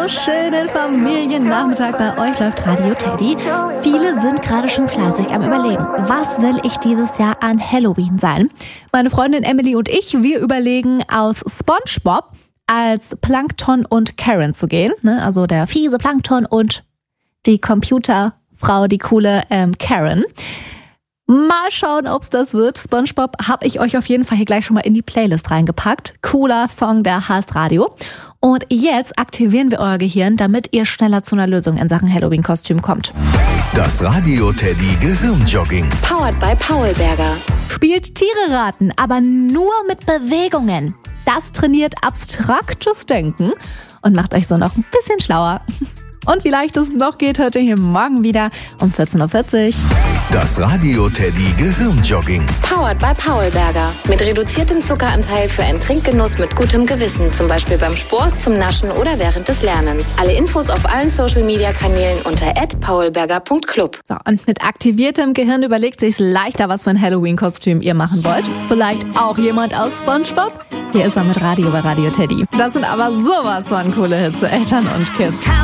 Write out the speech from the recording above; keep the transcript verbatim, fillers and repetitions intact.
wunderschönen Familiennachmittag. Bei euch läuft Radio Teddy. Viele sind gerade schon fleißig am Überlegen, was will ich dieses Jahr an Halloween sein? Meine Freundin Emily und ich, wir überlegen, aus SpongeBob als Plankton und Karen zu gehen. Also der fiese Plankton und die Computerfrau, die coole ähm, Karen. Mal schauen, ob's das wird. SpongeBob habe ich euch auf jeden Fall hier gleich schon mal in die Playlist reingepackt. Cooler Song, der heißt Radio. Und jetzt aktivieren wir euer Gehirn, damit ihr schneller zu einer Lösung in Sachen Halloween-Kostüm kommt. Das Radio Teddy Gehirnjogging. Powered by Paulberger. Spielt Tiere raten, aber nur mit Bewegungen. Das trainiert abstraktes Denken und macht euch so noch ein bisschen schlauer. Und wie leicht es noch geht, hört ihr hier morgen wieder um vierzehn Uhr vierzig. Das Radio Teddy Gehirnjogging. Powered by Paulberger. Mit reduziertem Zuckeranteil für einen Trinkgenuss mit gutem Gewissen. Zum Beispiel beim Sport, zum Naschen oder während des Lernens. Alle Infos auf allen Social-Media-Kanälen unter at paulberger punkt club. So, und mit aktiviertem Gehirn überlegt sich's leichter, was für ein Halloween-Kostüm ihr machen wollt. Vielleicht auch jemand aus SpongeBob? Hier ist er mit Radio bei Radio Teddy. Das sind aber sowas von coole Hits für Eltern und Kids.